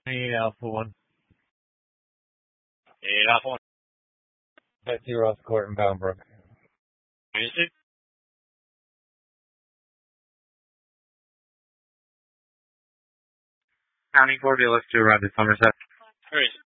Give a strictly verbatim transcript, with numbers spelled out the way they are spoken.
Hey, Alpha One. Hey, Alpha One. Betsy Ross Court in Boundbrook. Music? County Court, let's do around to Somerset. Where is it?